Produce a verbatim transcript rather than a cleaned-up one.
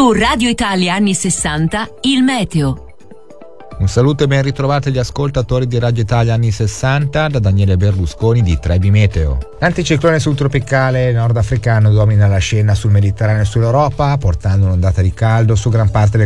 Su Radio Italia anni sessanta, il meteo. Un saluto e ben ritrovati agli ascoltatori di Radio Italia anni sessanta da Daniele Berlusconi di Trebi Meteo. L'anticiclone subtropicale nordafricano domina la scena sul Mediterraneo e sull'Europa, portando un'ondata di caldo su gran parte del